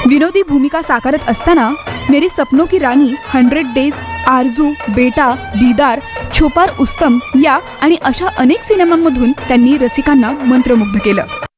विनोदी भूमिका साकारत असताना मेरी सपनों की राणी, 100 डेज, आरजू, बेटा, दीदार, छोपार उस्तम या आणि अशा अनेक सिनेमांमधून त्यांनी रसिकांना मंत्रमुग्ध केलं.